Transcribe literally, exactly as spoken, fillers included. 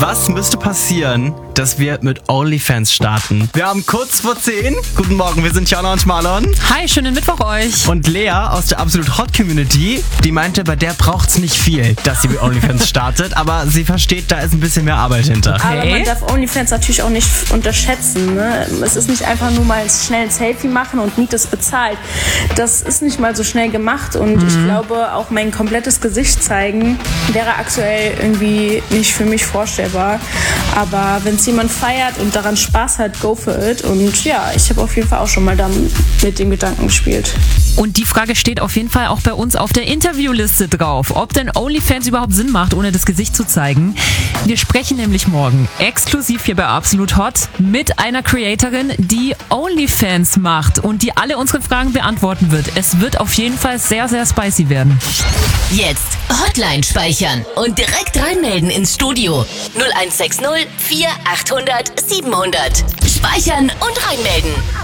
Was müsste passieren, dass wir mit OnlyFans starten? Wir haben kurz vor zehn. Guten Morgen, wir sind Jana und Marlon. Hi, schönen Mittwoch euch. Und Lea aus der Absolut Hot Community, die meinte, bei der braucht's nicht viel, dass sie mit OnlyFans startet, aber sie versteht, da ist ein bisschen mehr Arbeit hinter. Okay. Aber man darf OnlyFans natürlich auch nicht unterschätzen. Ne? Es ist nicht einfach nur mal schnell ein Selfie machen und Miete ist bezahlt. Das ist nicht mal so schnell gemacht und mhm. ich glaube, auch mein komplettes Gesicht zeigen wäre aktuell irgendwie nicht für mich vorstellbar. Aber wenn es jemand feiert und daran Spaß hat, go for it. Und ja, ich habe auf jeden Fall auch schon mal dann mit dem Gedanken gespielt. Und die Frage steht auf jeden Fall auch bei uns auf der Interviewliste drauf, ob denn OnlyFans überhaupt Sinn macht, ohne das Gesicht zu zeigen. Wir sprechen nämlich morgen exklusiv hier bei Absolut Hot mit einer Creatorin, die OnlyFans macht und die alle unsere Fragen beantworten wird. Es wird auf jeden Fall sehr, sehr spicy werden. Jetzt Hotline speichern und direkt reinmelden ins Studio. null eins sechs null vier achthundert siebenhundert. Speichern und reinmelden.